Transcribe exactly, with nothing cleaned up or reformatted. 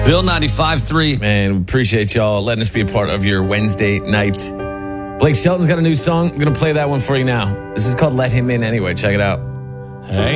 Bill ninety-five three. Man, we appreciate y'all letting us be a part of your Wednesday night. Blake Shelton's got a new song. I'm going to play that one for you now. This is called Let Him In Anyway. Check it out. Hey.